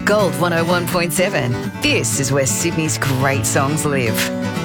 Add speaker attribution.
Speaker 1: Gold 101.7. This is where Sydney's great songs live.